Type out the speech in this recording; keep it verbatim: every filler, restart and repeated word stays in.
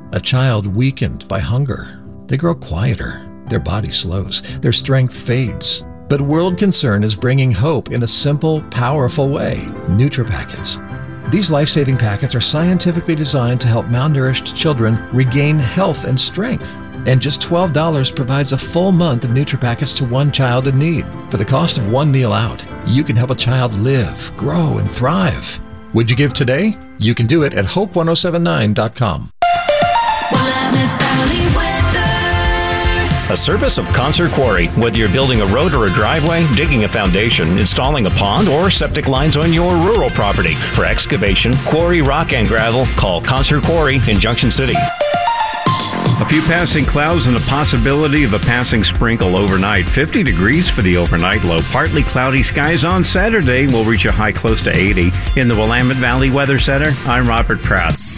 A child weakened by hunger. They grow quieter. Their body slows. Their strength fades. But World Concern is bringing hope in a simple, powerful way. NutriPackets. These life-saving packets are scientifically designed to help malnourished children regain health and strength. And just twelve dollars provides a full month of NutriPackets to one child in need. For the cost of one meal out, you can help a child live, grow, and thrive. Would you give today? You can do it at hope ten seventy-nine dot com. A service of Concert Quarry. Whether you're building a road or a driveway, digging a foundation, installing a pond, or septic lines on your rural property. For excavation, quarry, rock, and gravel, call Concert Quarry in Junction City. A few passing clouds and a possibility of a passing sprinkle overnight. fifty degrees for the overnight low. Partly cloudy skies on Saturday will reach a high close to eighty. In the Willamette Valley Weather Center, I'm Robert Pratt.